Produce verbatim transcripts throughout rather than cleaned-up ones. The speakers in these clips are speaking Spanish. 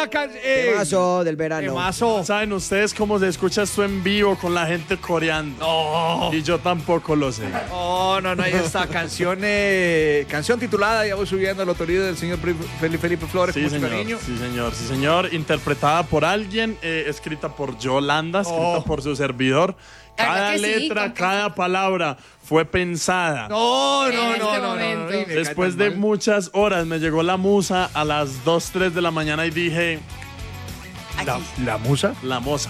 la canción. Eh, Temazo del verano. Temazo. ¿Saben ustedes cómo se escucha esto en vivo con la gente coreando? No. Y yo tampoco lo sé. No, no, no, ahí está. canción, eh, canción titulada, ya voy subiendo, el autoría del señor Felipe, Felipe Flores. Sí, con mucho señor. cariño. Sí, señor. Sí, señor. Interpretada por alguien, eh, escrita por Yolanda, escrita Oh. por su servidor. La verdad Cada que sí, letra, con- cada palabra fue pensada. No, En no, no, este no, no, no, momento. y me cae Después tan de mal. muchas horas me llegó la musa a las dos, tres de la mañana y dije, La, la musa. la moza.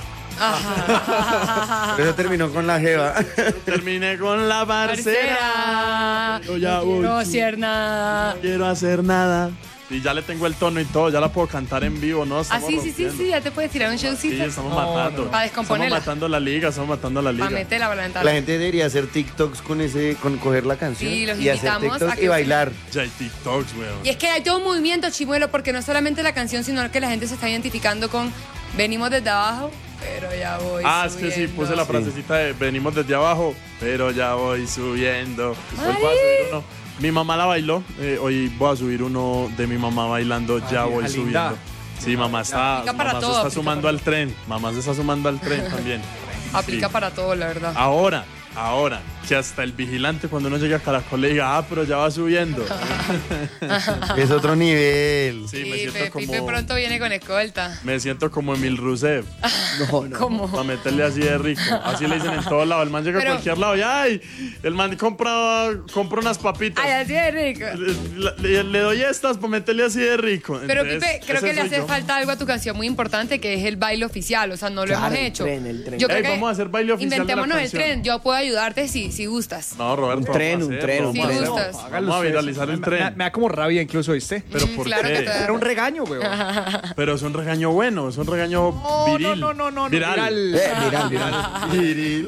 Pero terminó con la jeva. Terminé con la parcera. Parcera, Yo ya no voy. quiero hacer nada. No quiero hacer nada. Y ya le tengo el tono y todo, ya la puedo cantar en vivo, ¿no? Ah, Estamos sí, sí, sí, rompiendo. sí, ya te puedes tirar un Sí, showcito. estamos No, matando. no. Para descomponerla. Estamos matando la liga, estamos matando la liga. Para meterla, para levantarla. La gente debería hacer TikToks con ese, con coger la canción Sí, los y hacer invitamos TikToks a que y bailar. Ya hay TikToks, weón. Y es que hay todo un movimiento, Chimuelo, porque no solamente la canción, sino que la gente se está identificando con venimos desde abajo, pero ya voy Ah, es que sí, subiendo. puse la frasecita de venimos desde abajo, pero ya voy subiendo. Después voy a Ay. subir uno. Mi mamá la bailó, eh, hoy voy a subir uno de mi mamá bailando, ya voy vieja linda. subiendo. Sí, mamá está, Aplica para mamá se todo, está aplica sumando para al tren, mamá se está sumando al tren también. Aplica Sí. para todo, la verdad. Ahora, ahora, que hasta el vigilante cuando uno llega a Caracol le diga, ah, pero ya va subiendo. Es otro nivel. Sí, me Sí, siento Pe- Pipe como, pronto viene con escolta. me siento como Emil Rusev, No, no. ¿Cómo? para meterle así de rico. Así le dicen en todo lado. El man llega Pero- a cualquier lado y ay, el man compra, compra unas papitas. Ay, así de rico. Le, le- le doy estas para meterle así de rico. Pero Entonces, Pipe, creo ese que le soy hace yo. falta algo a tu canción muy importante, que es el baile oficial. O sea, no lo Claro, hemos el hecho. tren, el tren. Yo creo Ey, que vamos a hacer baile oficial de la inventémonos el canción. tren. Yo puedo ayudarte si, si gustas. No, Roberto. Un tren, vamos a un hacerlo, tren, un vamos a tren. hacerlo. Sí, gustas. Vamos a viralizar el Me, tren. me da como rabia incluso, ¿viste? Pero Mm, ¿por claro qué? que te da. Era un regaño, weón. Pero es un regaño bueno, es un regaño No, viril. no, no, no, no, Viral. viral. Eh, viral, viral. Viril.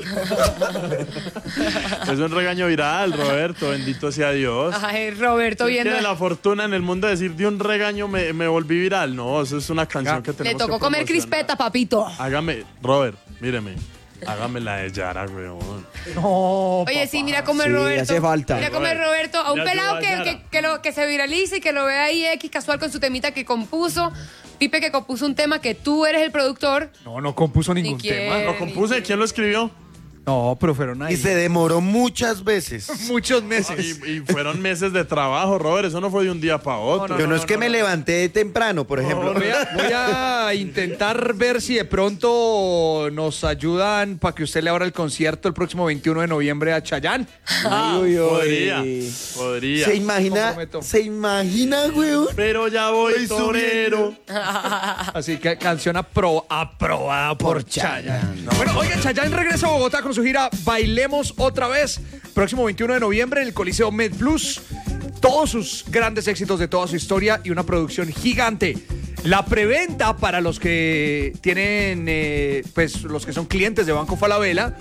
Es un regaño viral, Roberto. Bendito sea Dios. Ay, Roberto viendo. Tiene la fortuna en el mundo de decir de un regaño me, me volví viral. No, eso es una canción que tenemos Le tocó que comer promocionar. crispeta, papito. Hágame, Robert, míreme. Hágame la de Yara, weón. No, Oye, sí, mira cómo es Sí, Roberto. hace falta. Mira cómo es Roberto. A un Ya pelado se que, va, que, que lo, que se viralice y que lo vea ahí X casual con su temita que compuso. Pipe que compuso un tema que tú eres el productor. no, no compuso ningún quién. tema. Lo compuse, ¿quién lo escribió? No, pero fueron ahí Y se demoró muchas veces. muchos meses. Y, y fueron meses de trabajo, Robert. Eso no fue de un día para otro. Yo no, es que me levanté temprano, por ejemplo. Voy a, voy a intentar ver si de pronto nos ayudan para que usted le abra el concierto el próximo veintiuno de noviembre a Chayanne. Uy, uy, uy. Podría, podría. ¿Se imagina? Comprometo. ¿Se imagina, weón? Pero ya voy, Voy torero. Así que canción apro- aprobada por Chayanne. Bueno, oiga, Chayanne regresa a Bogotá con su gira Bailemos Otra Vez. Próximo veintiuno de noviembre en el Coliseo MedPlus. Todos sus grandes éxitos de toda su historia y una producción gigante. La preventa para los que tienen, eh, pues los que son clientes de Banco Falabella,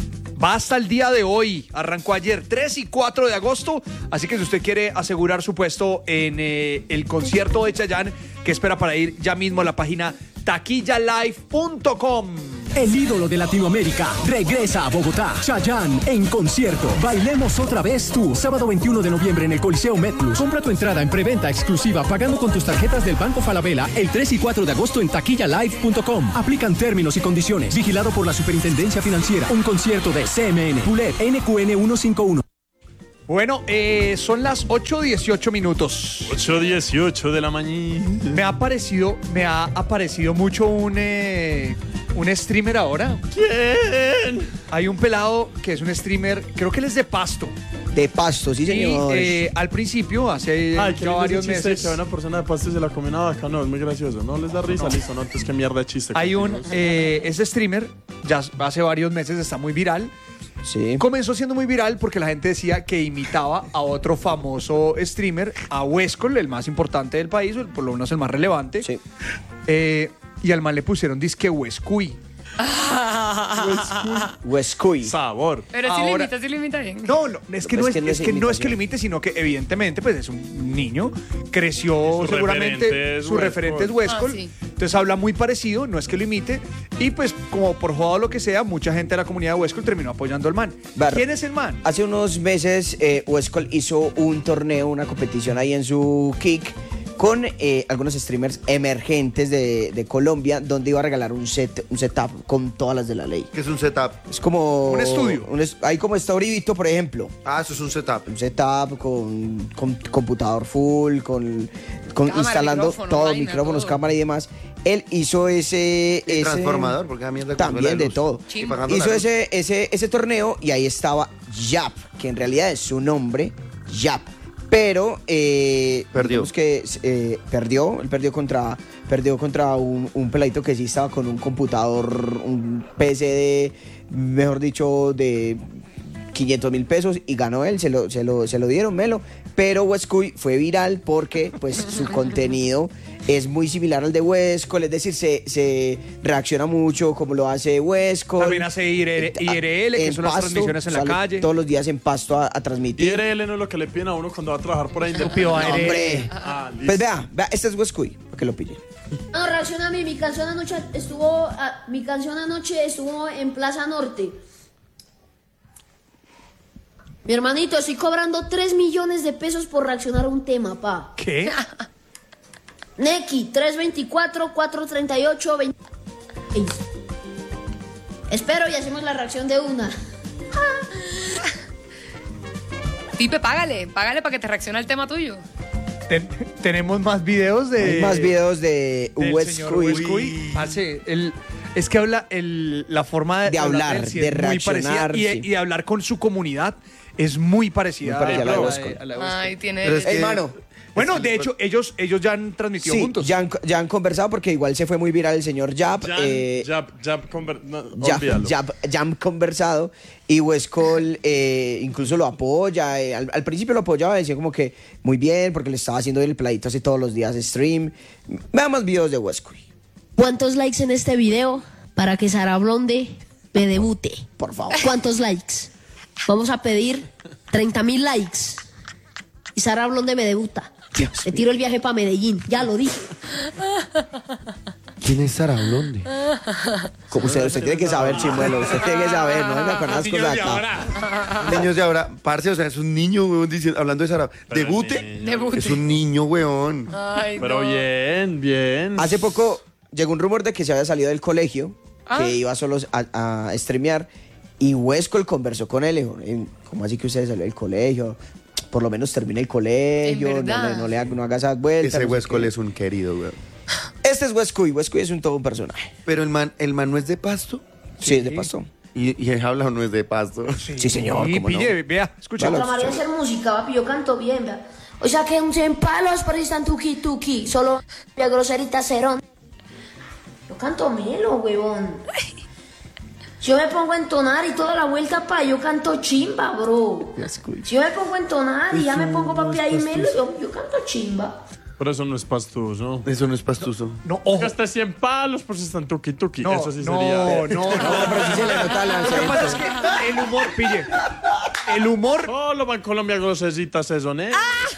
va hasta el día de hoy. Arrancó ayer, tres y cuatro de agosto. Así que si usted quiere asegurar su puesto en eh, el concierto de Chayanne, que espera para ir ya mismo a la página taquilla live punto com. El ídolo de Latinoamérica regresa a Bogotá. Chayanne en concierto. Bailemos Otra Vez tú. Sábado veintiuno de noviembre en el Coliseo MedPlus. Compra tu entrada en preventa exclusiva pagando con tus tarjetas del Banco Falabella el tres y cuatro de agosto en taquilla live punto com. Aplican términos y condiciones. Vigilado por la Superintendencia Financiera. Un concierto de C M N. Pulet N Q N ciento cincuenta y uno. Bueno, eh, son las ocho dieciocho minutos. ocho dieciocho de la mañana. Me ha parecido, me ha aparecido mucho un, eh, un streamer ahora. ¿Quién? Hay un pelado que es un streamer, creo que él es de Pasto. De pasto, sí, Y señor. eh, al principio, hace Ay, ya qué lindo varios ese chiste meses, que una persona de pasto y se la comió una vaca. No, es muy gracioso. No les da risa, listo. No, entonces qué mierda de chiste. hay un, Continuamos. eh, ese streamer, ya hace varios meses está muy viral. Sí. Comenzó siendo muy viral porque la gente decía que imitaba a otro famoso streamer, a Westcol, el más importante del país, o el- por lo menos el más relevante. Sí. Eh, y al man le pusieron disque Wescuy. Huescuy. Sabor. Pero si lo Ahora- imita, si lo imita bien. No, no, es que, Es no, es, que no es es que no es que imitación. lo imite, sino que evidentemente pues es un niño, creció Su seguramente, referente es su referente es Westcol, Ah, sí. entonces habla muy parecido, no es que lo imite, y pues como por joda o lo que sea, mucha gente de la comunidad de Westcol terminó apoyando al man. Barro. ¿Quién es el man? Hace unos meses, eh, Westcol hizo un torneo, una competición ahí en su kick con eh, algunos streamers emergentes de, de Colombia, donde iba a regalar un set, un setup con todas las de la ley. ¿Qué es un setup? Es como... Un estudio. un es- ahí como está Uribito, por ejemplo. Ah, eso es un setup. Un setup con, con computador full, con, con Cámara, instalando micrófono, todo, vaina, micrófonos, todo. cámara y demás. Él hizo ese... Y ese transformador, porque a mierda con la También de luz. todo. Y pagando la Hizo luz. ese, ese, ese torneo y ahí estaba Yap, que en realidad es su nombre, Yap. Pero eh, Perdió. digamos que eh, perdió, él perdió contra, perdió contra un, un peladito que sí estaba con un computador, un P C de, mejor dicho, de quinientos mil pesos y ganó él, se lo, se lo, se lo dieron, Melo. Pero Wescuy fue viral porque pues su contenido es muy similar al de Wescol, es decir, se, se reacciona mucho como lo hace Wescol. También hace I R L, que En son las Pasto, transmisiones en la sale calle. todos los días en Pasto a, a I transmitir. R L no es lo que le piden a uno cuando va a trabajar por ahí. Estúpido, No, A R L. hombre. Ah, listo. Pues vea, vea, este es Wescuy, para que lo pille. No, reacciona a mí, mi canción anoche estuvo, a- mi canción anoche estuvo en Plaza Norte. Mi hermanito, estoy cobrando tres millones de pesos por reaccionar a un tema, pa. ¿Qué? Neki, tres veinticuatro, cuatro treinta y ocho, veinte. Espero y hacemos la reacción de una. Pipe, págale, págale para que te reaccione al tema tuyo. Ten- tenemos más videos de... Hay más videos de del señor Wescuy. Wescuy. Parce, el- es que habla el, la forma de, De hablar, él sí de es muy parecida reaccionar, y, sí. y de hablar con su comunidad es muy parecida, Muy parecida a la de a Wescuy. a la de Wescuy. Ay, tiene... Pero es que- Ey, mano. Bueno, de hecho, ellos, ellos ya han transmitido Sí, juntos. ya han, ya han conversado porque igual se fue muy viral el señor Jab. Jan, eh, Jab, Jab, conver- no, ya, olvídalo. ya, ya han conversado y Wescol eh, incluso lo apoya. eh, al, al principio lo apoyaba, decía como que muy bien porque le estaba haciendo el playito así todos los días stream. Vean más videos de Wescol, ¿Cuántos likes en este video para que Sara Blonde me debute? por favor. ¿Cuántos likes? Vamos a pedir treinta mil likes. Y Sara Blonde me debuta. Dios Le tiro el viaje para Medellín, ya lo dije. ¿Quién es Sara Blonde? Como usted, usted tiene que saber, Chimuelo, usted tiene que saber, no venga con las cosas acá. Niños de ahora, parce, o sea, es un niño, weón, diciendo, hablando de Sara. Pero ¿Debute? niño. Debute. Es un niño, weón. Ay, Pero no. bien, bien. Hace poco llegó un rumor de que se había salido del colegio, Ah. que iba solo a, a streamear, y Wescol conversó con él, le dijo, "Eh, ¿cómo así que usted salió del colegio? Por lo menos termine el colegio, En no, verdad. le- no le haga, no haga esas vueltas. Ese no sé Wescol qué". es un querido, weón. Este es Wescuy, Wescuy es un todo un personaje. Pero el man, el man no es de Pasto. Sí, es de Pasto. Y, y el habla o no es de Pasto. Sí, señor, Y cómo no. pille, vea, escucha. Vale. Otra manera de hacer música, papi, yo canto bien, vea. O sea que un cien palos por ahí están tuki tuki, solo la groserita cerón. Yo canto melo, huevón. Si yo me pongo a entonar y toda la vuelta pa, yo canto chimba, bro. Si yo me pongo a entonar y ya me pongo papi ahí melo, yo, yo canto chimba. Pero eso no es pastuso. Eso no es pastuso. No, ojo. Gasta cien palos por si están tuki tuki. No, eso sí no, sería. no, no, pero sí se le nota la Lo que pasa es que el humor, pille, el humor, Solo va en Colombia grosecitas eso, ¿eh?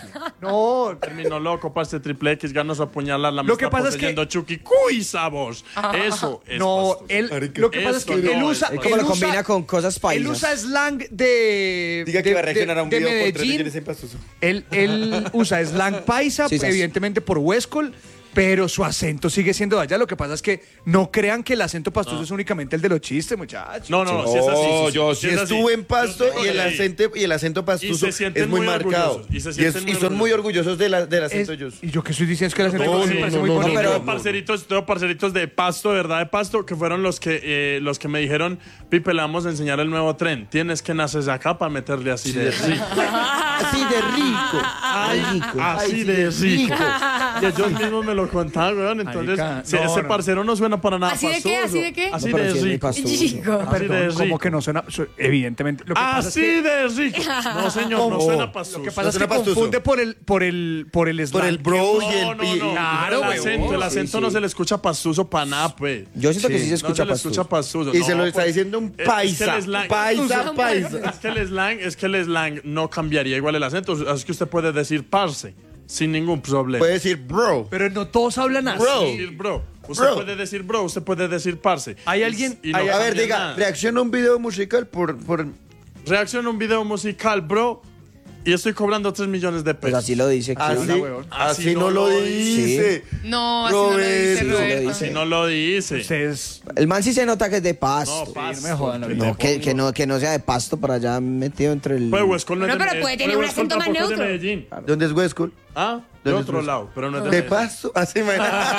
no, Terminó loco para este triple X, ganas a apuñalar la Lo que pasa es que- poseyendo Chucky. ¡Cuy, sabos! Eso es no, pastuso. él, lo que pasa es que Eso él no usa, es Es como él lo usa- combina con cosas él paisas. usa slang de, Diga que de- va a reaccionar de- a un de video con tres Medellín. millones en pastuso. Él, él usa slang paisa, Sí, sí. evidentemente por Wescol, pero su acento sigue siendo de allá. Lo que pasa es que no crean que el acento pastuso es únicamente el de los chistes, muchachos. No, no, no, si es así. Oh, sí, sí, yo sí sí es así. estuve en Pasto Yo y el estoy ahí. acento y el acento pastuso Y se sienten es muy, muy marcado. orgullosos, y se Y, es- sienten y muy son muy orgullosos. orgullosos de la, del Es- acento ellos. y yo que estoy diciendo es que el acento No, pastuso sí, me parece no, muy no, bonito. no, Tengo pero- parceritos, tengo parceritos de Pasto, de verdad de Pasto, que fueron los que eh, los que me dijeron, Pipe, le vamos a enseñar el nuevo tren. Tienes que nacer acá para meterle así de rico. Así de rico. Ay, rico. así de rico. Y ellos mismos me lo contaban, weón. Entonces, Marica, si no, ese no. parcero no suena para nada ¿Así de qué? pastoso. ¿Así de qué? Así No, pero de sí es muy rico. pastuso. Chico. Así de Perdón, como rico. que no suena, su- evidentemente. Lo que pasa es Así que, de rico. No, señor, no suena pastoso. lo que pasa No es que suena pastuso. confunde por el, por el, por el slang. Por el bro y No, el... no, y- no. Claro, el huevón. acento, el Sí, acento sí. no se le escucha pastuso para nada, pues. Yo siento que sí se No escucha se le escucha pastuso. pastuso. Y se No, lo está pues, diciendo un es- es que paisa. el slang- Paisa, paisa. Es que el slang, es que el slang no cambiaría igual el acento. Es que usted puede decir parce sin ningún problema. Puede decir bro. Pero no todos hablan así. Bro. decir bro. Usted Bro. puede decir bro, usted puede decir parce. Hay Y- alguien- y no hay- A ver, cambia diga, nada. reacciona a un video musical por... por Reacciona a un video musical, bro. y estoy cobrando tres millones de Pues pesos. así lo dice. Así, Claudia. huevón. así, Así no, no lo lo dice. No, así no lo dice Roberto. Roberto. Así no lo dice. Ustedes. El man sí se nota que es de Pasto. No, pasto, me jodan, que ahorita. No, te que, pongo. que no, que no sea de Pasto para allá metido entre el... Pues Huescol no es Bueno, de pero puede eh, tener un Huescol acento más tampoco es de neutro. Medellín. ¿Dónde es Huescol? Ah, de ¿Dónde es otro Huescol? lado, pero no es de De Medellín. Pasto, así me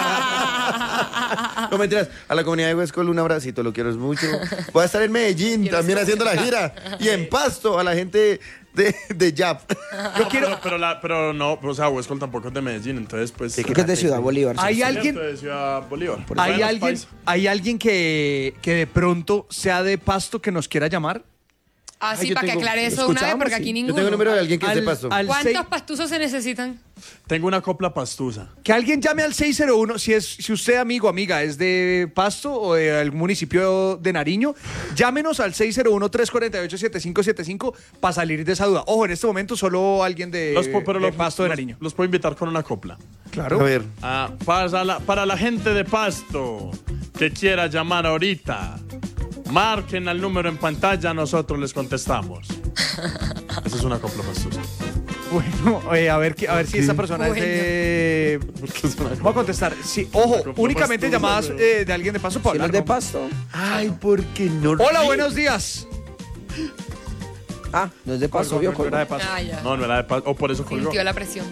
No mentiras, a la comunidad de Huescol un abracito, lo quiero mucho. Voy a estar en Medellín también haciendo la gira. Y en Pasto, a la gente de, de Yap. Yo quiero... Pero, pero, la- pero no, o sea, Huescol tampoco es de Medellín, entonces pues... Creo que es de Ciudad Bolívar. Hay sí. alguien, de Ciudad Bolívar. hay Bueno, alguien, paisa. hay alguien que, que de pronto sea de Pasto que nos quiera llamar. Ah, sí, yo para que tengo- aclare lo eso de una vez, escuchamos, porque sí. aquí Yo ninguno. tengo el número de alguien que es de Al- Pasto. al ¿Cuántos seis- pastuzos se necesitan? Tengo una copla pastusa. Que alguien llame al seis cero uno, si es si usted, amigo o amiga, es de Pasto o de algún municipio de Nariño, llámenos al seis cero uno, tres cuatro ocho, siete cinco siete cinco para salir de esa duda. Ojo, en este momento solo alguien de, Los po- pero de los- Pasto de los- Nariño. Los puedo invitar con una copla. Claro. A ver. Ah, para, la, para la gente de Pasto que quiera llamar ahorita, marquen al número en pantalla, nosotros les contestamos. Esa es una copla pastusa. Bueno, eh, a ver, qué- a ver si esta persona Bueno. es de... Vamos a contestar. Sí, ojo, Compra únicamente pastusa, llamadas weón. eh, de alguien de Pasto para Si no es hablar, de ¿no? Pasto. Ay, porque no. Hola, buenos días. Ah, no es de Pasto, vio, No era de Pasto. Ah, ya. No, no era de Pasto. O por eso colgó. Sintió la presión.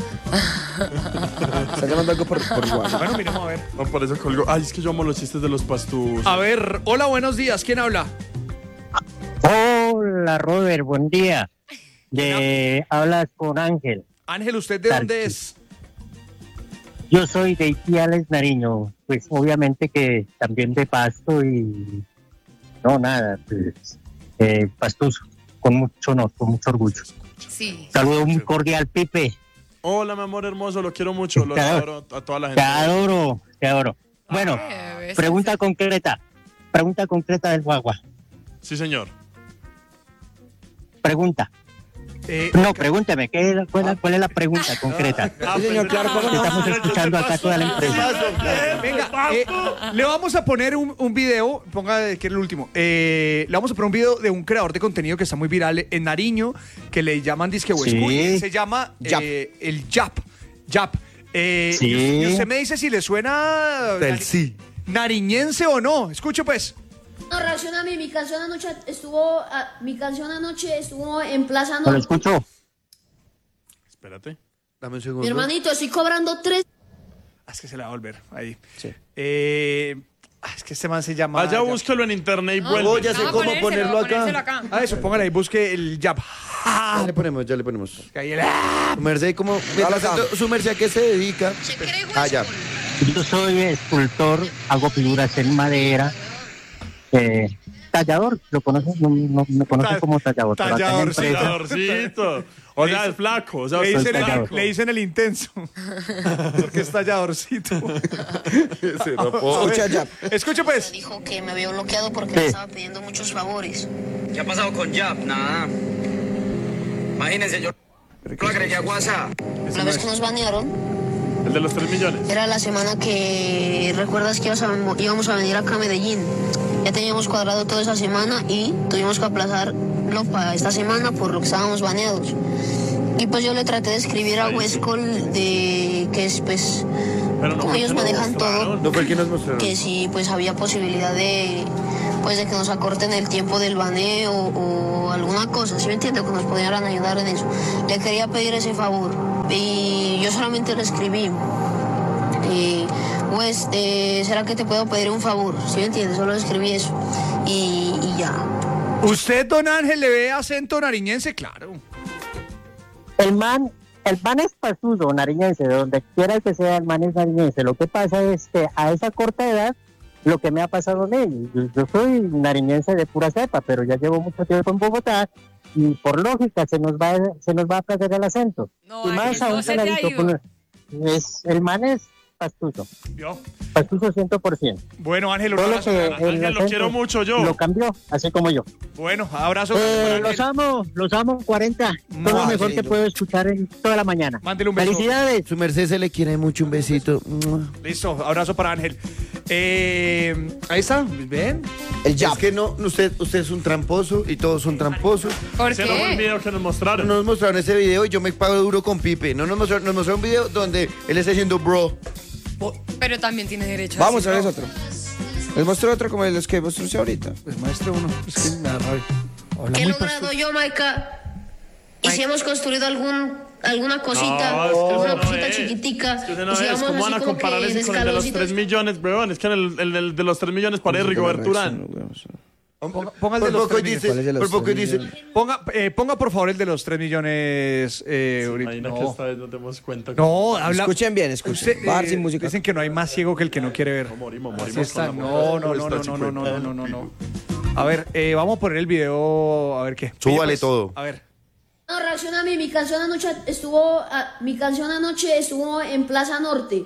Está llamando algo por, por WhatsApp. Bueno, miremos a ver. No, por eso colgó. Ay, es que yo amo los chistes de los pastus. A ver, hola, buenos días. ¿Quién habla? Hola, Robert, buen día. De, hablas con Ángel. Ángel, ¿usted de dónde es? Yo soy de Ipiales, Nariño. Pues obviamente que también de Pasto y... No, nada, pues... Eh, pastuso. Con mucho honor, con mucho orgullo. Sí. Saludo muy cordial, Pipe. Hola, mi amor hermoso, lo quiero mucho. Lo Te adoro a toda la Te gente. adoro, te adoro. Bueno, Eh, besos. pregunta concreta. Pregunta concreta del guagua. Sí, señor. Pregunta. Eh, No, pregúnteme, ¿qué es la- cuál, es la- cuál es la pregunta concreta? Ah, Sí, señor, claro, cómo no. Estamos escuchando acá toda la empresa. Venga, eh, le vamos a poner un, un video, ponga que era el último. Eh, le vamos a poner un video de un creador de contenido que está muy viral en Nariño, que le llaman disque Huesco, Sí. y se llama Yap. eh, el Yap. Yap. Eh, Sí. y, y usted me dice si le suena Del nari- sí. nariñense o no. Escuche pues. No, reacciona a mí, mi canción anoche estuvo, ah, mi canción anoche estuvo en Plaza ¿No lo Norte. escucho? Espérate. Dame un Mi segundo. hermanito, estoy cobrando tres. Ah, es que se le va a volver ahí. Sí. Eh, ah, es que este man se llama... Vaya, Yap. búsquelo en internet y No, vuelve. Oh, ya sé vamos a cómo ponérselo, ponerlo vamos a acá. ponérselo acá. Ah, eso, póngale ahí, busque el Yap. Ya le ponemos, ya le ponemos. Ahí el- ah. Su merced, ¿cómo? Mientras tanto, ¿su merced a qué se dedica? Ah, ya. Yo soy escultor, hago figuras en madera. Eh, tallador, ¿lo conoces? No, no- me conocen Ta- como tallador. pero acá en la tallador, empresa- Talladorcito. O sea, el flaco. O sea, Le soy dicen, flaco. el, le dicen el intenso. Porque es talladorcito. Se rapó. Escucha ya. Escuche pues. Dijo que me había bloqueado porque Sí. me estaba pidiendo muchos favores. ¿Qué ha pasado con Yap? Nada. Imagínense, yo lo agregué a WhatsApp. La vez que nos banearon El de los tres millones. era la semana que recuerdas que ibas a- íbamos a venir acá a Medellín. Ya teníamos cuadrado toda esa semana y tuvimos que aplazarlo para esta semana por lo que estábamos baneados. Y pues yo le traté de escribir a Westcol de que es pues Pero no como fue ellos que lo manejan todo, mostraron. No fue el que nos mostraron. que si pues había posibilidad de pues de que nos acorten el tiempo del baneo o alguna cosa, ¿sí me entiende? Que nos pudieran ayudar en eso. Le quería pedir ese favor y yo solamente le escribí. Eh, pues, eh, ¿será que te puedo pedir un favor? ¿Sí me entiendes? Solo escribí eso y, y ya. ¿Usted, don Ángel, le ve acento nariñense? Claro. El man, el man es pasudo, nariñense, de donde quiera que sea, el man es nariñense. Lo que pasa es que a esa corta edad, lo que me ha pasado a mí, yo, yo soy nariñense de pura cepa, pero ya llevo mucho tiempo en Bogotá y por lógica se nos va, se nos va a perder el acento. No, y más Ángel, a no un se te ha peladito, ido. con- es, el man es pastuso, ¿Vio? pastuso cien por ciento. Bueno, Ángel, un Solo abrazo. que el Ángel, lo acento quiero mucho yo. Lo cambió, así como yo. Bueno, abrazo. Eh, Ángel. los amo, los amo, cuarenta. Todo No, lo mejor querido. que puedo escuchar en toda la mañana. Mándele un beso. Felicidades. Su merced se le quiere mucho, un besito. Listo, abrazo para Ángel. eh, ahí está, ¿ven? El jab. Es que no, usted, usted es un tramposo y todos son tramposos. ¿Por Ese no fue el qué? video que nos mostraron. No nos mostraron ese video y yo me pago duro con Pipe. No nos mostraron, nos mostraron un video donde él está diciendo bro. Pero también tienes derecho Vamos a ver decirlo. otro. Les muestro otro como los que mostró usted ahorita. Pues muestre uno, es que me da rabia. Habla ¿Qué he muy logrado pasto- yo, Maika? Y si hemos construido algún, alguna cosita, No, es que alguna eso no cosita es. chiquitica. Es que ese no y si es. vamos ¿Cómo van así a como que comparar en ese con el de los escaloncitos. tres millones, weón? Es que en el, el- el de los tres millones para Rigoberto Urán. Ponga, ponga el de Por los poco tres dice, ¿Cuál es de los por poco tres dice, millones? Ponga, eh, ponga por favor el de los tres millones. Eh, ahorita. Imagina que no. esta vez no demos cuenta. No, habla. Escuchen bien, escuchen. Usted, Va a dar eh, sin música. Dicen que no hay más ciego que el que no quiere ver. Morimos, Así morimos. está. con la No, no, muerte. no, no, Está no, no, no, chicueta. no, no, no. A ver, eh, vamos a poner el video. A ver qué. Súbale Oye, pues, todo. A ver. No, reacciona a mí, mi canción anoche estuvo, ah, mi canción anoche estuvo en Plaza Norte.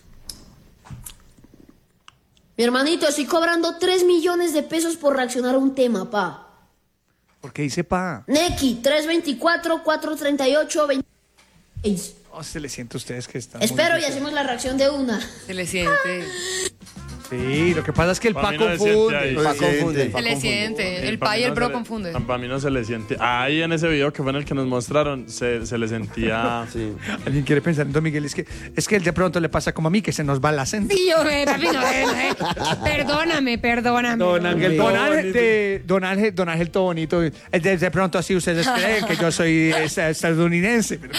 Mi hermanito, estoy cobrando tres millones de pesos por reaccionar a un tema, pa. ¿Por qué dice pa? Neki, tres veinticuatro, cuatro treinta y ocho, veintiséis. Oh, se le siente a ustedes que están. muy Espero y difícil. hacemos la reacción de una. Se le siente. Sí, lo que pasa es que el Pa' pa mí no se siente confunde. ahí. El No pa se siente. confunde. Se le siente. El Para pa mí y el no bro se le- confunden. Para mí no se le siente. Ahí en ese video que fue en el que nos mostraron, se, se le sentía. sí. Alguien quiere pensar en Don Miguel. Es que, es que él de pronto le pasa como a mí, que se nos va el acento. Sí, yo, eh, papi, no, eh, eh. Perdóname, perdóname. Don Ángel, Don Don Ángel, de- Don Ángel, Don Ángel todo bonito. De, de pronto así ustedes creen que yo soy esta- estadounidense. Pero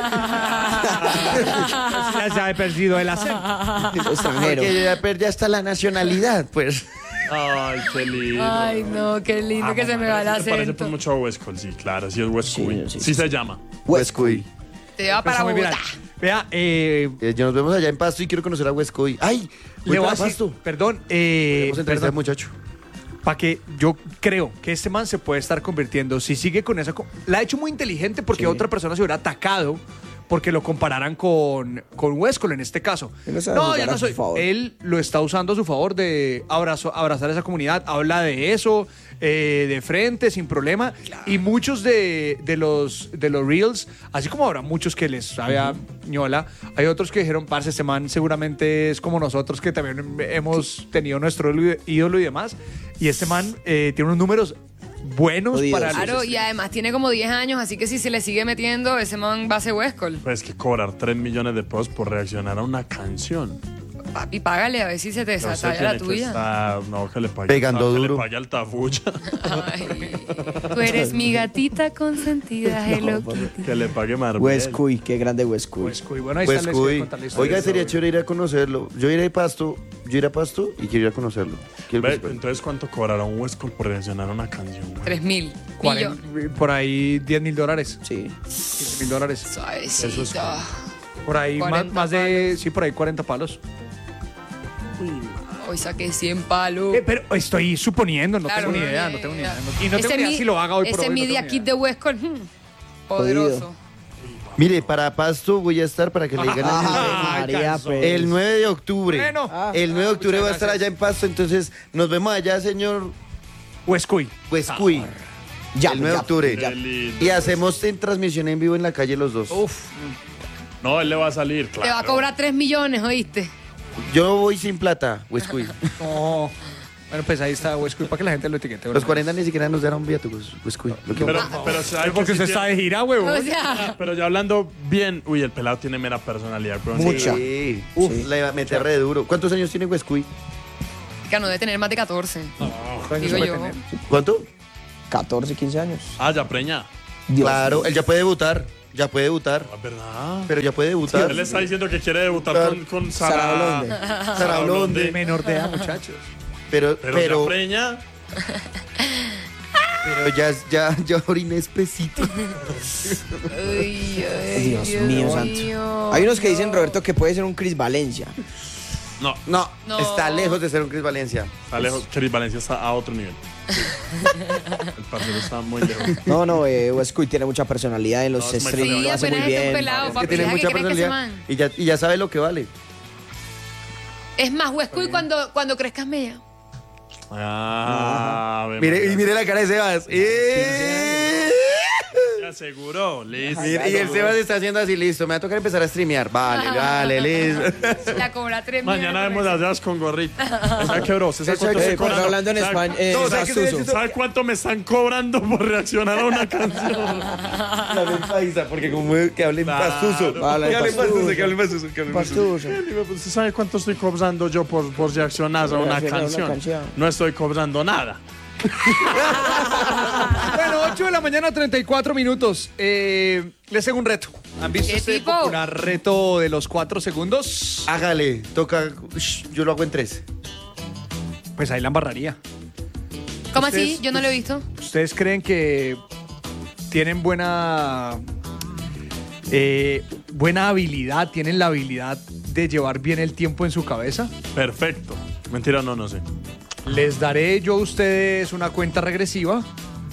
ya se ha perdido el acento. Extranjero. Porque yo ya perdí hasta la nacionalidad, pues. Ay, qué lindo. Ay, no, qué lindo que se me va el Se parece acento. por mucho a Westcol, sí, claro, sí es Westcol. Sí, Sí, sí, se llama. Westcoy. Te va para Empezó muy Bogotá. viral. Vea, eh, Eh, ya nos vemos allá en Pasto y quiero conocer a Westcoy. ¡Ay! le voy a para decir, Pasto. perdón, eh, Vamos a entrevistar al perdón, muchacho. para que yo creo que este man se puede estar convirtiendo, si sigue con esa... co- La ha hecho muy inteligente porque otra persona se hubiera atacado porque lo compararan con, con Westcol en este caso. Él lo sabe No, jugar ya a no su soy. favor. Él lo está usando a su favor de abrazo, abrazar a esa comunidad. Habla de eso, eh, de frente, sin problema. Y muchos de, de los, de los Reels, así como habrá muchos que les sabe a ñola, hay otros que dijeron, parce, este man seguramente es como nosotros que también hemos tenido nuestro ídolo y demás. Y este man eh, tiene unos números buenos Jodidos. para... Claro, y además tiene como diez años, así que si se le sigue metiendo, ese man va a ser Westcol. Pues que cobrar tres millones de pesos por reaccionar a una canción. Papi, págale a ver si se te No, desatalla usted la tiene que tuya. estar- no, que le pague. Pegando no, que duro. le pague Altafulla. Ay, tú eres mi gatita consentida, Hello Kitty. que le pague Marbella. Westcuy, qué grande Westcuy. Westcuy. Bueno, ahí está, les quiero Westcoy. contar la historia. Oiga, sería chévere ir a conocerlo. Yo iré a Pasto, yo iré a Pasto y quiero ir a conocerlo. Quiero Ve, que- entonces, ¿cuánto cobrará un Westcol por reaccionar a una canción? güey? Tres mil. cuarenta, por ahí diez mil dólares. Sí. quince mil dólares. Suavecito. Eso es Por ahí más, cuarenta más de, sí, por ahí cuarenta palos. Hoy saqué cien palos. Eh, pero estoy suponiendo, no Claro, tengo ni no, idea, ni no tengo ni idea. idea. No- y no Ese tengo ni idea mi- si lo haga hoy por hoy. Ese no media tengo ni kit idea. de Westcol, hmm, poderoso. Mire, para Pasto voy a estar para que le digan Ah, María, pues. el nueve de octubre. Bueno. el nueve de octubre muchas va a estar gracias. allá en Pasto, entonces nos vemos allá, señor Westcuy. Westcuy. Ya, el nueve de ya, octubre. ya. Qué lindo. Y hacemos en transmisión en vivo en la calle los dos. Uf. No, él le va a salir, claro. Te va a cobrar tres millones, ¿oíste? Yo voy sin plata, Westcuy. No. Bueno, pues ahí está Westcuy para que la gente lo etiquete. Los cuarenta ni siquiera nos darán viáticos, Westcuy. Lo que- Pero, pero, ¿sabe Pero porque que sí usted está tiene- de gira, huevo. O sea, Pero ya hablando bien, uy, el pelado tiene mera personalidad, bro. Mucha. Sí. Uf, le va a meter re duro. ¿Cuántos años tiene Westcuy? que no debe tener más de catorce. Digo yo. ¿Cuánto? catorce, quince años. Ah, ya preña. Dios. Claro, él ya puede debutar. Ya puede debutar. Ah, ¿verdad? Pero ya puede debutar. Él está diciendo que quiere debutar Claro. con, con Sara Sara. Blonde. Sara Blonde. Menor de edad, muchachos. Pero, Pero, pero, ya preña. pero ya, ya, ya oriné espesito. Ay, ay, Dios mío, santo. Hay unos que dicen, Roberto, que puede ser un Chris Valencia. No, No, No. está lejos de ser un Chris Valencia. está lejos. Chris Valencia está a otro nivel. El parcero está muy lejos. No, no, eh, Westcuy tiene mucha personalidad en los No, es muy streams, pelado. lo Sí, hace muy apenas es un bien. pelado, Es papi. que tiene ¿Sabes mucha qué crees que ese personalidad man? y ya, y ya sabe lo que vale. Es más, Westcuy cuando, cuando crezcas mella. Ah, ve, Mire, María. y mire la cara de Sebas. ¡Eh! Se aseguró, listo. Mira, y el Sebas está haciendo así, listo. Me va a tocar empezar a streamear. Vale, vale, listo. La cobra tres Mañana vemos a Jazz con gorrita. ¿Sabe qué, bro? ¿Sabe cuánto Eh, estoy pues, cobrando? hablando en ¿Sabe- español, eh, No, en ¿sabe qué estoy Pastuso. haciendo? ¿Sabe cuánto me están cobrando por reaccionar a una canción? Dale en paisa, porque como que hable en Claro. pastuso. Habla en Que hable en pastuso, pastuso. que hable en pastuso, que hable en pastuso. Pastuso. ¿Usted sabe cuánto estoy cobrando yo por, por reaccionar a una Reaccionar a una canción? canción. No estoy cobrando nada. Bueno, ocho de la mañana, treinta y cuatro minutos. Eh, les hago un reto. ¿Han visto ¿Qué este tipo? popular reto de los cuatro segundos? Hágale, toca. Ush, yo lo hago en tres. Pues ahí la embarraría. ¿Cómo Ustedes- así? Yo no lo he visto. ¿Ustedes creen que tienen buena eh, buena habilidad, tienen la habilidad de llevar bien el tiempo en su cabeza? Perfecto. Mentira, no, no sé. Les daré yo a ustedes una cuenta regresiva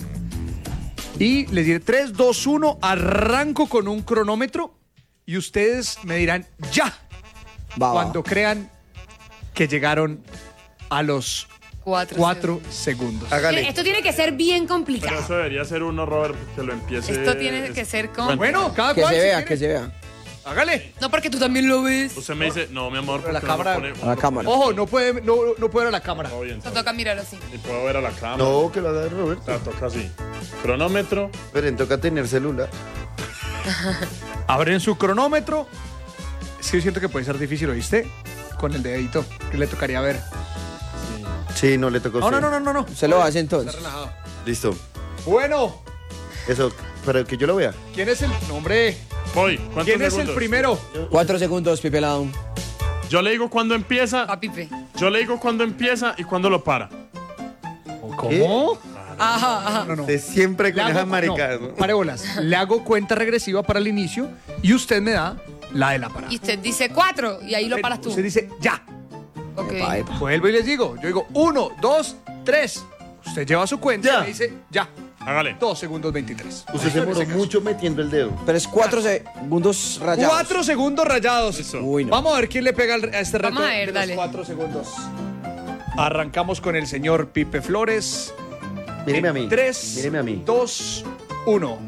y les diré tres, dos, uno, arranco con un cronómetro y ustedes me dirán ya Va, va. cuando crean que llegaron a los Cuatro. cuatro segundos. Hágale. Esto tiene que ser bien Pero complicado. eso debería ser uno, Robert, que lo empiece. Esto tiene que ser con... Bueno, cada Que cual. se si vea, quiere. que se vea. Hágale. No, porque tú también lo ves. Usted me dice, no, mi amor, Pero la ¿por qué no cámara- lo pone- A la cámara. Ojo, no puede, no, no puede ver a la cámara. Todo bien, Te todo toca mirar así. bien. Y puedo ver a la cámara. No, que lo haga Roberto. O sea, toca así. Cronómetro. Pero toca tener celular. Abren su cronómetro. Sí, yo siento que puede ser difícil, ¿oíste? Con el dedito, que le tocaría ver. Sí, no le tocó. No, no, sí. no, no, no, no. Se lo hace entonces. Está relajado. Listo. Bueno, Eso, para que yo lo vea. ¿quién es el nombre? Voy. ¿Cuántos ¿Quién es el segundos? primero? Cuatro segundos, Pipe Down. Yo le digo cuándo empieza. Papipe. Yo le digo cuándo empieza y cuándo lo para. ¿Cómo? Ajá, ajá. No, no. De siempre Le con hago- esas maricadas. no, ¿no? pare bolas. Le hago cuenta regresiva para el inicio y usted me da la de la parada. Y usted dice cuatro y ahí lo paras tú. Usted dice ya. Ok. Epa, epa. Vuelvo y les digo. Yo digo uno, dos, tres. Usted lleva su cuenta Ya. y me dice ya. Hágale. Dos segundos veintitrés. Usted se demoró mucho metiendo el dedo. Pero es cuatro segundos rayados. Cuatro segundos rayados. Eso. Uy, no. Vamos a ver quién le pega al- a este reto. Vamos a ver, de los dale. Cuatro segundos. Arrancamos con el señor Pipe Flores. Míreme a En mí. Tres, Míreme a mí. dos, uno.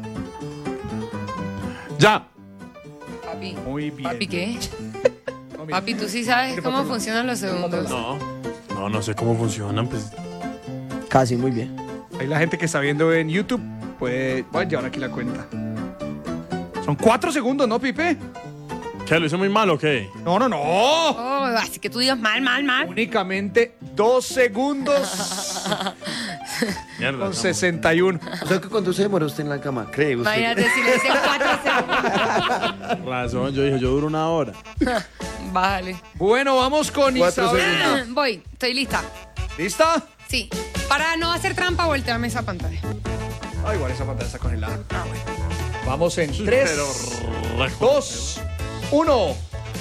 Ya. Papi. Muy bien. ¿Papi qué? No, mira. Papi, ¿tú sí sabes Mire, cómo papi, no. funcionan los segundos? No. No, no sé cómo funcionan. Pues. Casi, muy bien. Ahí la gente que está viendo en YouTube puede. Voy a llevar aquí la cuenta. Son cuatro segundos, ¿no, Pipe? ¿Qué? ¿Lo hice muy mal o qué? No, no, no. Oh, así que tú digas mal, mal, mal. Únicamente dos segundos Mierda. con no. sesenta y uno. O sea que cuando se demoró usted en la cama, cree usted. Imagínate si le dicen cuatro segundos. Razón, yo dije, yo duro una hora. Vale. Bueno, vamos con Cuatro Isabela. Voy, estoy lista. ¿Lista? Sí. Para no hacer trampa, volteame esa pantalla. Ah, igual esa pantalla está congelada. Ah, bueno. Vamos en tres, Pero. re- dos, uno.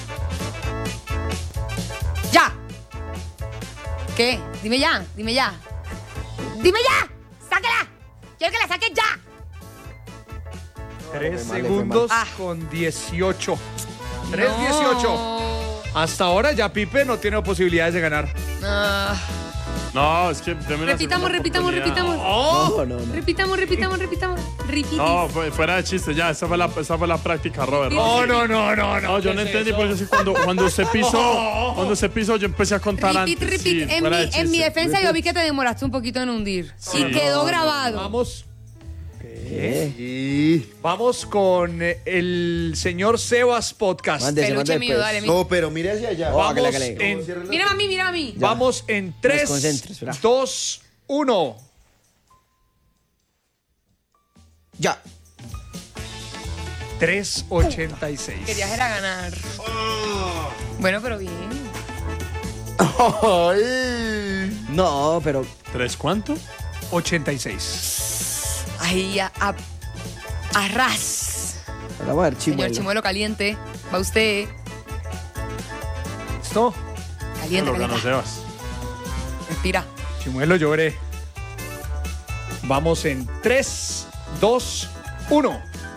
¡Ya! ¿Qué? Dime ya, dime ya. ¡Dime ya! ¡Sáquela! ¡Quiero que la saques ya! Tres fue mal, le fue segundos mal. Ah. con dieciocho. Tres No. dieciocho. Hasta ahora ya Pipe no tiene posibilidades de ganar. Ah, No, es que. deme una repitamos, segunda repitamos, oportunidad. repitamos. ¡Oh! No, no, no. Repitamos, repitamos, repitamos. Repitis. No, fu- fuera de chiste, ya, esa fue la, esa fue la práctica, Robert. No, no, no, no, no. No, yo no ¿qué es entendí eso? porque así cuando, cuando usted pisó, cuando usted pisó, yo empecé a contar Repeat, antes. repeat. Sí, en, fuera mi, de chiste. en mi defensa yo vi que te demoraste un poquito en hundir. y quedó grabado. Vamos, ¿Qué? Y... vamos con eh, el señor Sebas Podcast. Mande, Peluche mande, mío, pues. dale, mi- No, pero mire hacia allá. Oh, Vamos hágale, hágale. en, Mira a mí, mira a mí. Ya. vamos en tres, Desconcentre, espera. dos, uno. Ya. tres ochenta y seis. Querías era ganar. Bueno, pero bien. Ay. No, pero ¿Tres cuánto? ochenta y seis. Ahí, a, a, arras. vamos a ver, Señor chimuelo. Chimuelo caliente. Va usted. ¿Listo? Caliente, Lo ganó caliente. Sebas. Respira. Chimuelo, lloré. Vamos en tres, dos, uno.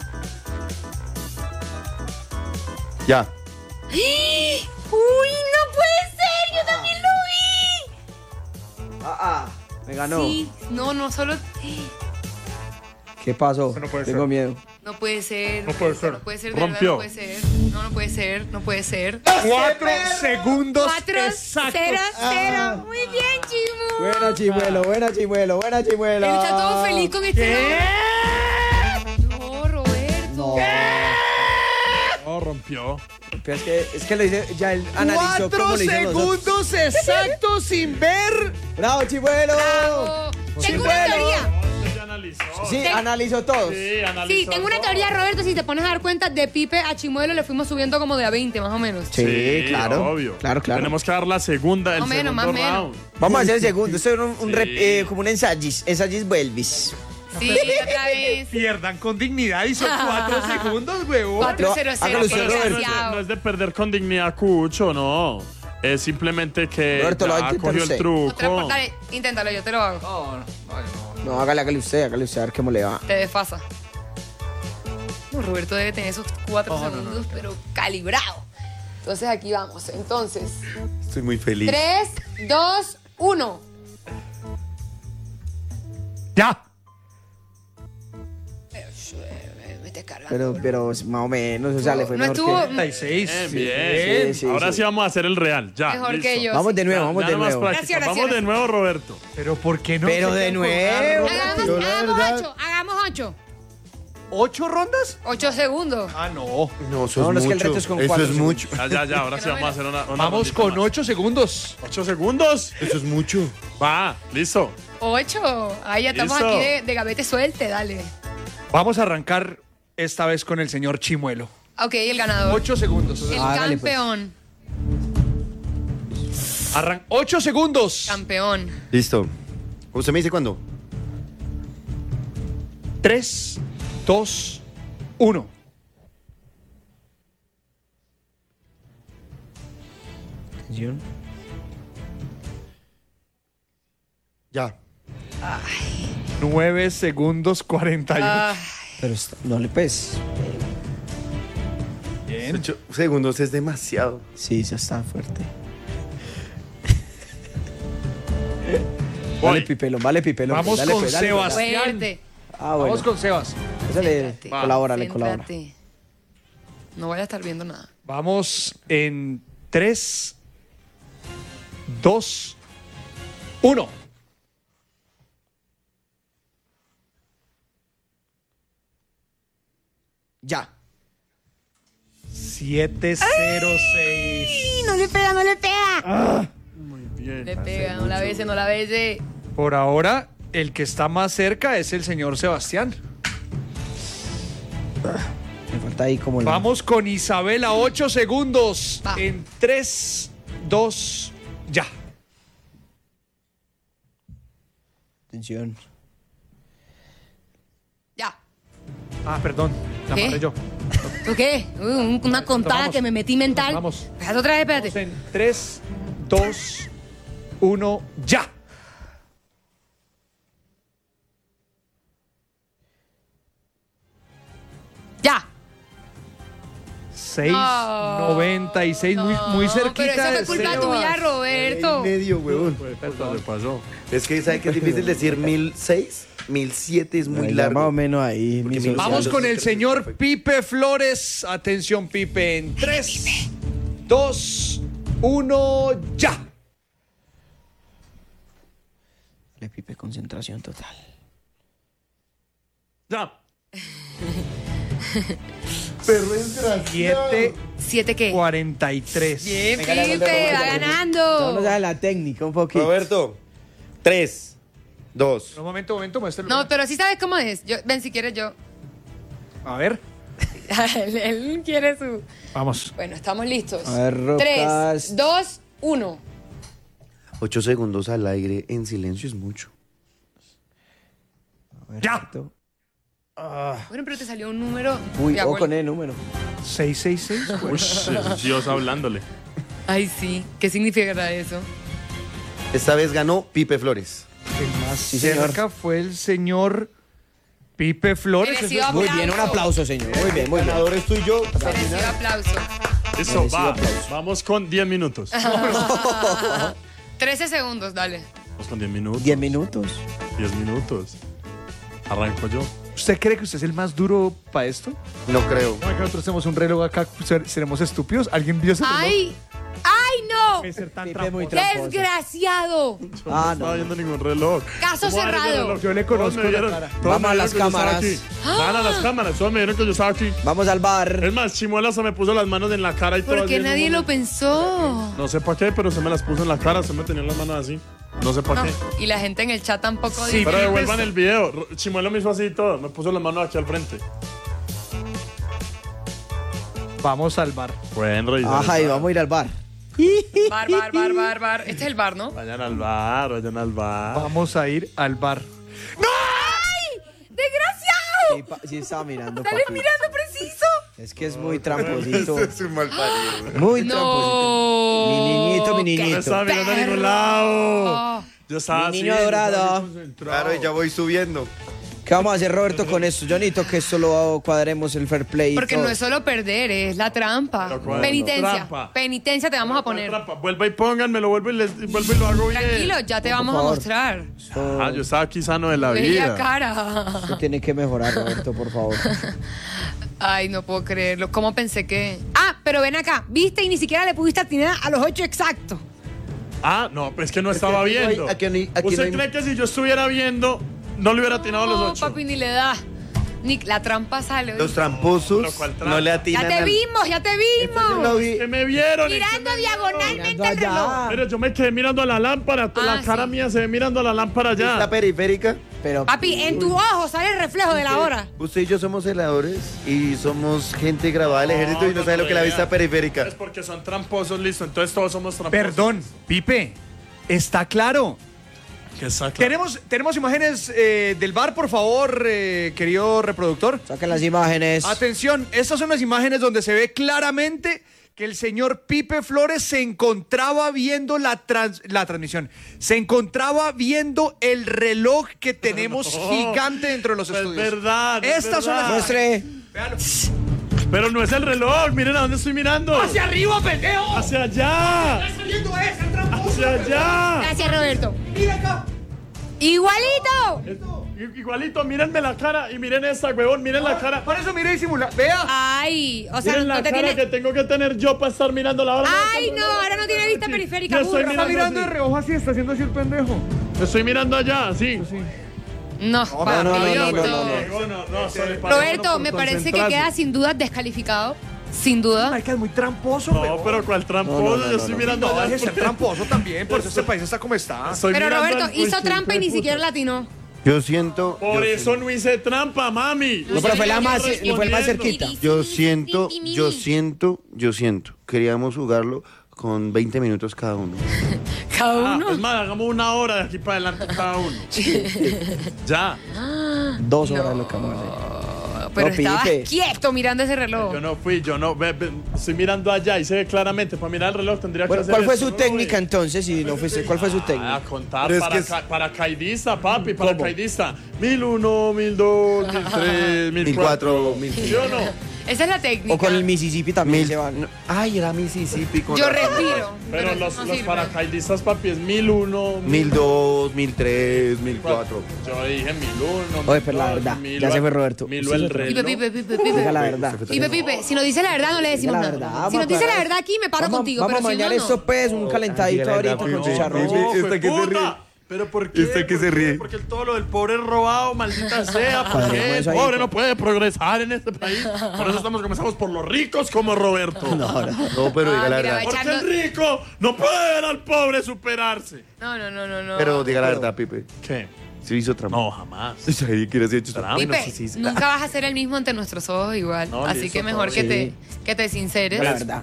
Ya. ¡Uy, no puede ser! ¡Yo también lo vi! Ah, ah. Me ganó. Sí, no, no solo. ¿Qué pasó? No puede Tengo ser. miedo. No puede ser. No puede ser. No puede ser. de Rompió. verdad, No puede ser. No, no puede ser. No puede ser. Cuatro segundos Cuatro, exactos. cero, cero. Muy bien, Chimu. Buena Chimuelo, buena Chimuelo, buena Chimuelo. Él está todo feliz con este. No, Roberto. No. No, rompió. Pero es que, es que le dice, ya él analizó Cuatro cómo le hicieron los otros. segundos exactos sin ver. ¡Bravo, Chimuelo! Bravo. Tengo una teoría. Usted ya analizó. Sí, analizó todos. Sí, analizó. Sí, tengo una teoría, Roberto. Si te pones a dar cuenta, de Pipe a Chimuelo le fuimos subiendo como de a veinte, más o menos. Sí, claro. Obvio. Claro, claro. Tenemos que dar la segunda, el Más o menos, segundo más o menos. round. Vamos a hacer el segundo. Esto es un, un Sí. rep- eh, como un ensayis. Ensayis vuelvis. Sí, otra vez. Pierdan con dignidad y son cuatro segundos, huevón. Cuatro, cero, No, cero. hágalo usted, qué Roberto. No es, de, desgraciado. no es de perder con dignidad, Cucho, no. Es simplemente que Roberto, lo va a ya intentar cogió usted. el truco. Otra por- dale, inténtalo, yo te lo hago. No, no, no. No, hágale, hágale usted, hágale usted, a ver cómo le va. Te desfasa. No, Roberto debe tener esos cuatro segundos, pero calibrado. Entonces aquí vamos. Entonces, Estoy muy feliz. tres, dos, uno. Ya. Me está cargando. Pero, pero más o menos, o sea, le fue No mejor estuvo- que... treinta y seis. Bien, Sí, bien. sí, sí, Ahora sí. sí. vamos a hacer el real. Ya. Mejor listo. que yo. Vamos sí. de nuevo, Ya- vamos ya de nomás nuevo. práctica. Gracias, Vamos gracias. de nuevo, Roberto. Pero ¿por qué no? Pero se de quedan con nuevo. una ronda? Hagamos, Yo, la hagamos verdad- ocho, hagamos ocho. ¿Ocho rondas? Ocho segundos. Ah, no. No, eso No, no, es es que el mucho. reto es con Eso cuatro es mucho. Ya, ya, ya. Ahora sí vamos a hacer una. una Vamos rondita con más. ocho segundos. ¿Ocho segundos? Eso es mucho. Va, listo. Ocho. Ahí ya estamos Listo. aquí de, de gavete suelte, dale. Vamos a arrancar esta vez con el señor Chimuelo. Ok, el ganador. Ocho segundos. El Hágale, pues. campeón. Arran ocho segundos. Campeón. Listo. ¿Usted me dice cuándo? Tres, dos, uno. Atención. Ya. Nueve segundos cuarenta y ocho. Ah, Pero está- no le pes. Bien. Ocho segundos es demasiado. Sí, ya está fuerte. Voy. Vale, Pipelo, vale, Pipelo. Vamos dale, con pues, dale, pues. Sebastián. fuerte. Ah, bueno. Vamos con Sebas. Esa le Céntrate, colabora, le colabora. céntrate. No vaya a estar viendo nada. Vamos en tres, dos, uno. Ya. siete cero seis. No le pega, no le pega. Muy bien. Le pega, no la bese, no la bese. Por ahora, el que está más cerca es el señor Sebastián. Me falta ahí como el... Vamos con Isabela, ocho segundos. Va. En tres, dos, ya. Atención. Ya. Ah, perdón. La ¿Qué? amarré yo. ¿Tú qué? Uh, un- una contada Vamos. que me metí mental. Vamos. Espérate otra vez, Vamos espérate. en tres, dos, uno, ya. Ya. seis, No. noventa y seis, muy, muy No, cerquita pero eso de fue culpa Sebas. tuya, En Roberto. medio, huevón. ¿Qué le pasó? Es que, ¿sabe qué es difícil decir? ¿Mil seis? Mil siete es muy Ay, ya Más o largo. menos ahí. Porque mis mi- sociales. Vamos con el señor Pipe Flores. Atención, Pipe, en tres, dos, uno, ya. Le Pipe, concentración total. Ya. siete, ¿Siete qué? cuarenta y tres. Bien, Venga, dale, Pipe, dale, va dale, dale. ganando. Vamos a dar la técnica un poquito. Roberto, tres, dos. Un momento, un momento, muéstralo. No, pero sí sabes cómo es. Yo, ven, si quieres yo. A ver, él, él quiere su... vamos. Bueno, estamos listos. A ver, Rocas. Tres, dos, uno. Ocho segundos al aire en silencio es mucho. A ver, Ya. Roberto. Bueno, pero te salió un número... Uy, de o acuerdo. con el número. seis seis seis. Uy, Dios hablándole. Ay, sí. ¿Qué significa eso? Esta vez ganó Pipe Flores. El más Sí, señor. cerca fue el señor Pipe Flores. Merecido Eso es- Muy bien, un aplauso, señor. Muy bien, muy bien. Ganador estoy yo. Merecido aplauso. Listo, Merecido va. aplauso. Vamos con diez minutos. Trece segundos, dale. Vamos con diez minutos. Diez minutos. diez minutos. Arranco yo. ¿Usted cree que usted es el más duro para esto? No creo. ¿Cómo es que nosotros tenemos un reloj acá? ¿ser- ¿Seremos estúpidos? ¿Alguien vio ese reloj? ¡Ay! ¡Ay, no! Puede ser tan Pipe es muy tramposo. tramposo. ¡Desgraciado! Ah, No no. estaba viendo ningún reloj. Caso ¿Cómo va a ver ese cerrado. reloj? Yo le Todos conozco me la vieron- cara. todos Vamos me a vieron las que yo estaba cámaras. aquí. Van a las cámaras, todos me vieron que yo estaba aquí. Vamos al bar. Es más, Chimuela se me puso las manos en la cara y todo. Porque nadie lo pensó. No sé para qué, pero se me las puso en la cara, se me tenían las manos así. No sé para No, qué. y la gente en el chat tampoco Sí, dice. Pero devuelvan el video. Chimuelo me hizo así y todo. Me puso las manos aquí al frente. Vamos al bar. Pueden revisar. Ajá, el y bar. vamos a ir al bar. Bar, bar, bar, bar, bar. Este es el bar, ¿no? Vayan al bar, vayan al bar. Vamos a ir al bar. ¡Desgraciado! Sí, pa- sí estaba mirando, ¡Sales papi. mirando preciso! Es que es muy tramposito. Es un mal parido. Muy tramposito. No. Mi niñito, mi Qué No niñito. estaba mirando a ningún perro. lado. Yo estaba Mi así. niño yo estaba dorado. así concentrado. Claro, y ya voy subiendo. ¿Qué vamos a hacer, Roberto, con esto? Yo necesito que esto lo cuadremos el fair play. y Porque todo. no es solo perder, es la trampa. Pero ¿cuál? Penitencia. Trampa. Penitencia te vamos a poner. Trampa. Vuelva y pónganme, lo vuelvo y, les, vuelvo y lo hago bien. Tranquilo, ya te vamos a favor. mostrar. Esto, Ah, yo estaba aquí sano de la Bella vida. cara. esto tiene que mejorar, Roberto, por favor. Ay, no puedo creerlo. ¿Cómo pensé que...? Ah, pero ven acá. ¿Viste? Y ni siquiera le pudiste atinar a los ocho exactos. Ah, no, pues es que no estaba aquí no hay- viendo. aquí no hay- aquí ¿Usted no hay- cree que si yo estuviera viendo, no le hubiera atinado a los No, ocho? papi, ni le da. Ni la trampa sale. Los ¿oíste? tramposos Pero ¿cuál trampa? no le Ya atinan te al- vimos, ya te Yo lo vimos. vi. Que me vieron. y que Mirando me vieron. diagonalmente Mirando el reloj. allá. Mira, yo me quedé mirando a la lámpara. Ah, la cara sí. mía se ve mirando a la lámpara ¿La allá. periférica? Pero Papi, en tu ojo sale el reflejo de la hora. Usted y yo somos celadores y somos gente grabada del ejército y no sabe lo que es la vista periférica. Es porque son tramposos, listo. Entonces todos somos tramposos. Perdón, Pipe. Está claro. Que está claro. Tenemos, tenemos imágenes eh, del bar, por favor, eh, querido reproductor. saquen las imágenes. Atención, estas son las imágenes donde se ve claramente que el señor Pipe Flores se encontraba viendo la, trans- la transmisión. Se encontraba viendo el reloj que tenemos No, gigante dentro de los es estudios. verdad, es Estas son verdad. las Muestre. Véalo. Pero no es el reloj. Miren a dónde estoy mirando. ¡Hacia arriba, pendejo! Hacia allá. ¡Está saliendo ese, el tramposo! Hacia allá. Gracias, Roberto. ¡Mira acá! ¡Igualito! I- Igualito, mírenme la cara y miren esta, huevón. Miren la cara. Por eso mire y simula. Vea. Ay, o sea, Miren no la te cara tiene... que tengo que tener yo para estar mirando la hora. Ay, no, ahora no tiene vista periférica, Yo estoy burro. Está mirando de así. reojo así, está haciendo así el pendejo. Estoy mirando allá, sí. No, no, no, no, papito. no, no, no. No, no, no, solo para- Roberto, por me parece que concentrarse. queda sin duda descalificado. Sin duda. Marica, es muy tramposo, No, weón. pero ¿cuál tramposo? No, no, no, yo no, estoy no. mirando No, allá. deje de ser tramposo también, por eso este país está como está. Estoy Pero mirando Roberto al- hizo Uy, trampa y ni puta. siquiera latinó. Yo siento. Por yo eso no hice trampa, mami. No, pero fue la más, Estoy fue el más respondiendo. cerquita. Yo siento, yo siento, yo siento. Queríamos jugarlo con veinte minutos cada uno. Cada Ah, uno. es más, hagamos una hora de aquí para adelante cada uno. Ya. Dos horas de lo que vamos a hacer. Pero No, estabas Pipe. quieto mirando ese reloj. Yo no fui, yo no. Ve, ve, estoy mirando allá y se ve claramente. Para mirar el reloj tendría que Bueno, hacer ¿cuál fue esto, su ¿no? técnica entonces? Si no fuiste, ¿cuál fue su Ah, técnica? a contar Pero es para, que es- ca- paracaidista, papi, paracaidista. Mil uno, mil dos, mil tres, mil Mil cuatro. cuatro, mil ¿Sí o no? Esa es la técnica. O con el Mississippi también Mil- se van. no, Ay, era Mississippi. con Yo razón. respiro. Pero los, no los sirve. paracaidistas, papi, es mil uno. Mil dos, mil tres, mil cuatro. Yo dije mil uno. Oye, pero la verdad, ya se fue Roberto. Mil Usted el se fue. reloj. Pipe, Pipe, Pipe, Pipe. Diga la verdad. Pipe, Pipe, si nos dice la verdad no le decimos la nada. verdad, Si vamos nos a dice la aclarar verdad aquí me paro Vamos, contigo, vamos a pero si mañar no, esto, no. pues, un calentadito Diga la ahorita verdad, con Pipe. chicharrón. Pipe, No, ¿esta que se ríe? puta. ¿Pero por qué? ¿Esta que ¿Por se qué? ríe? Porque todo lo del pobre es robado, maldita sea. ¿Por Padre, qué? El eso ahí- pobre no puede progresar en este país. Por eso estamos comenzamos por los ricos como Roberto. No, pero diga Ah, la mira, verdad. va Porque echando- el rico no puede ver al pobre superarse. No, no, no, no, no. Pero diga la verdad, Pipe. ¿Qué? Sí hizo trampa. No, jamás. Sí, quiere decir hecho trampa. Pipe, No, sí, sí. nunca vas a ser el mismo ante nuestros ojos igual. No, Así listo, que mejor todo que bien. te, que te sinceres. La verdad.